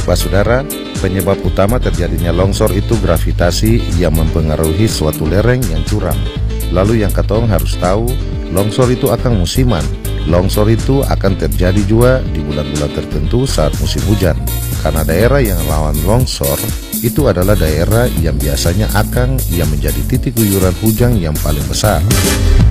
Baiklah saudara, penyebab utama terjadinya longsor itu gravitasi yang mempengaruhi suatu lereng yang curam. Lalu yang katong harus tahu, longsor itu akan musiman. Longsor itu akan terjadi juga di bulan-bulan tertentu saat musim hujan. Karena daerah yang rawan longsor itu adalah daerah yang biasanya akan yang menjadi titik guyuran hujan yang paling besar.